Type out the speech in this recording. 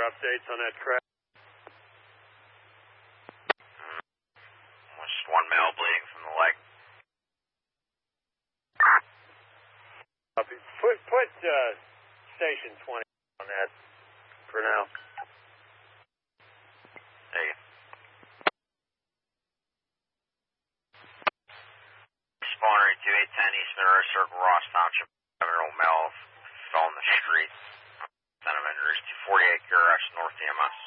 updates on that crash? Just one male bleeding from the leg. Put station 20 on that for now. Hey. Spawner 2810 East Monroe Circle, Ross Township. 7-year-old male fell in the street. Son of injuries, 248 Garage North EMS.